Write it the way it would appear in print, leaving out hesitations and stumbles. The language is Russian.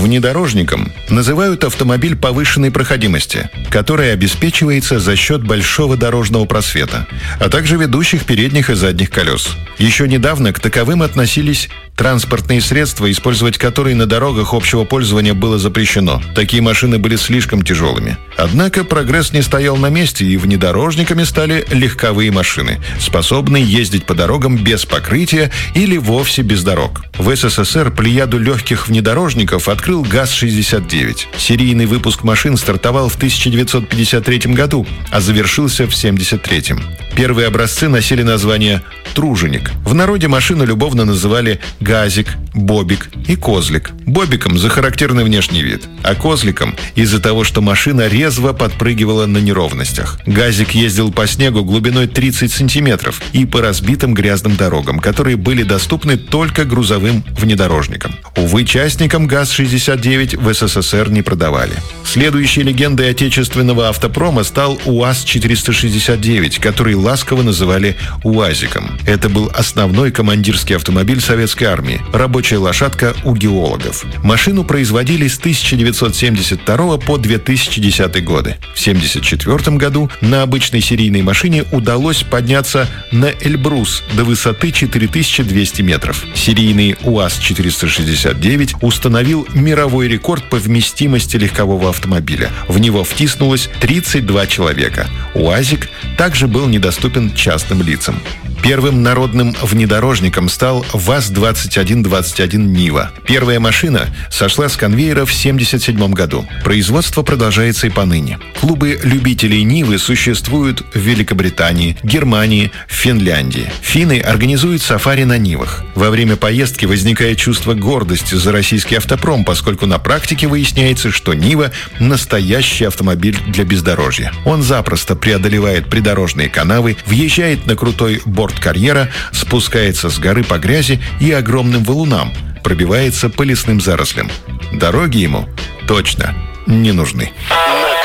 Внедорожником называют автомобиль повышенной проходимости, который обеспечивается за счет большого дорожного просвета, а также ведущих передних и задних колес. Еще недавно к таковым относились транспортные средства, использовать которые на дорогах общего пользования было запрещено. Такие машины были слишком тяжелыми. Однако прогресс не стоял на месте, и внедорожниками стали легковые машины, способные ездить по дорогам без покрытия или вовсе без дорог. В СССР плеяду легких внедорожников открыл ГАЗ-69. Серийный выпуск машин стартовал в 1953 году, а завершился в 1973. Первые образцы носили название «Труженик». В народе машину любовно называли «Газик», «Бобик» и «Козлик». Бобиком за характерный внешний вид, а козликом из-за того, что машина резво подпрыгивала на неровностях. Газик ездил по снегу глубиной 30 сантиметров и по разбитым грязным дорогам, которые были доступны только грузовым внедорожникам. Увы, частникам ГАЗ-69 в СССР не продавали. Следующей легендой отечественного автопрома стал УАЗ-469, который ласково называли УАЗиком. Это был основной командирский автомобиль советской армии, рабочая лошадка у геологов. Машину производили с 1972 по 2010 годы. В 1974 году на обычной серийной машине удалось подняться на Эльбрус до высоты 4200 метров. Серийный УАЗ-469 установил мировой рекорд по вместимости легкового автомобиля. В него втиснулось 32 человека. УАЗик также был недоступен частным лицам. Первым народным внедорожником стал ВАЗ-2121 «Нива». Первая машина сошла с конвейера в 1977 году. Производство продолжается и поныне. Клубы любителей «Нивы» существуют в Великобритании, Германии, Финляндии. Финны организуют сафари на «Нивах». Во время поездки возникает чувство гордости за российский автопром, поскольку на практике выясняется, что «Нива» — настоящий автомобиль для бездорожья. Он запросто преодолевает придорожные канавы, въезжает на крутой борт карьера, спускается с горы по грязи и огромным валунам, пробивается по лесным зарослям. Дороги ему точно не нужны.